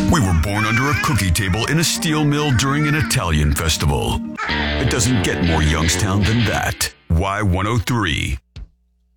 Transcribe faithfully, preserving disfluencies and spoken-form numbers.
We were born under a cookie table in a steel mill during an Italian festival. It doesn't get more Youngstown than that. Y one oh three.